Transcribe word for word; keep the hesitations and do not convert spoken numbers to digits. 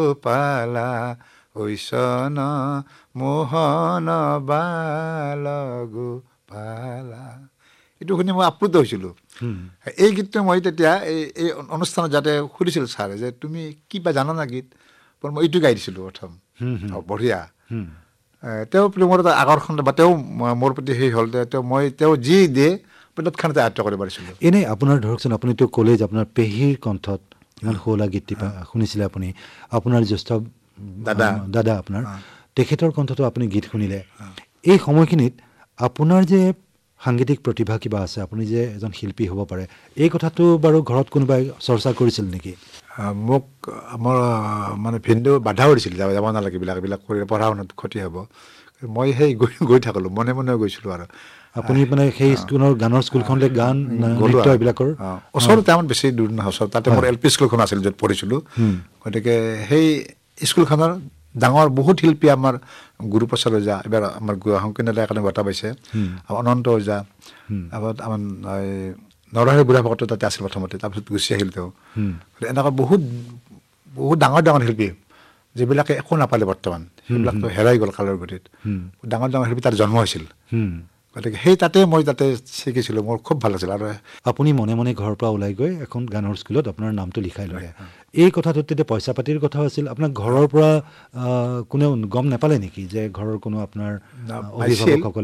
পালা হৈছন মোহন বাল গোপালা। এইটো শুনি মই আপ্লুত হৈছিলোঁ। এই গীতটো মই তেতিয়া এই এই অনুষ্ঠানত যাতে সুধিছিল ছাৰে যে তুমি কিবা জানা না গীত, মই এইটো গাই দিছিলোঁ প্ৰথম। বঢ়িয়া। তেওঁ মোৰ এটা আকৰ্ষণ বা তেওঁ মোৰ প্ৰতি সেই হ'ল তেওঁ মই তেওঁ যি দিয়ে তৎক্ষণাতে আয়ত্ব কৰিব পাৰিছিলোঁ। এনেই আপোনাৰ ধৰকচোন আপুনিতো ক'লে যে আপোনাৰ পেহীৰ কণ্ঠত ইমান শুৱলা গীতটি শুনিছিলে আপুনি, আপোনাৰ জ্যেষ্ঠ দাদা দাদা আপোনাৰ তেখেতৰ কণ্ঠতো আপুনি গীত শুনিলে। এই সময়খিনিত আপোনাৰ যে সাংগীতিক প্ৰতিভা কিবা আছে, আপুনি যে এজন শিল্পী হ'ব পাৰে, এই কথাটো বাৰু ঘৰত কোনোবাই চৰ্চা কৰিছিল নেকি? মোক মোৰ মানে ভিনদেউ বাধাও দিছিল, যাব যাব নালাগে এইবিলাক এইবিলাক কৰি পঢ়া শুনাত ক্ষতি হ'ব। মই সেই গৈ গৈ থাকলোঁ, মনে মনে গৈছিলোঁ আৰু। আপুনি মানে সেই স্কুলৰ গানৰ স্কুলখনলৈ গান নৃত্য এইবিলাকৰ ওচৰতে আমাৰ বেছি দূৰ নহয়, ওচৰত তাতে মোৰ এল পি স্কুলখন আছিল য'ত পঢ়িছিলোঁ। গতিকে সেই স্কুলখনৰ ডাঙৰ বহুত শিল্পী আমাৰ গুৰুপ্ৰসাদ ওজা, এইবাৰ আমাৰ সংকীৰ্ণতাৰ কাৰণে বঁটা পাইছে, অনন্ত ওজা, তাৰপিছত আমাৰ নৰহৰি বুঢ়া ভকতো তাতে আছিল প্ৰথমতে, তাৰপিছত গুচি আহিল তেওঁ। এনেকুৱা বহুত বহুত ডাঙৰ ডাঙৰ শিল্পী যিবিলাকে একো নাপালে বৰ্তমান, সেইবিলাকতো হেৰাই গ'ল কালৰ গতিত। ডাঙৰ ডাঙৰ শিল্পী তাত জন্ম হৈছিল। গতিকে সেই তাতে মই তাতে শিকিছিলোঁ, মোৰ খুব ভাল লাগিছিল। আৰু আপুনি মনে মনে ঘৰৰ পৰা ওলাই গৈ এখন গানৰ স্কুলত আপোনাৰ নামটো লিখাই ল'লে। এই কথাটোত তেতিয়া পইচা পাতিৰ কথাও আছিল। আপোনাৰ ঘৰৰ পৰা কোনেও গম নাপালে নেকি যে ঘৰৰ কোনো আপোনাৰ অভিভাৱকসকলে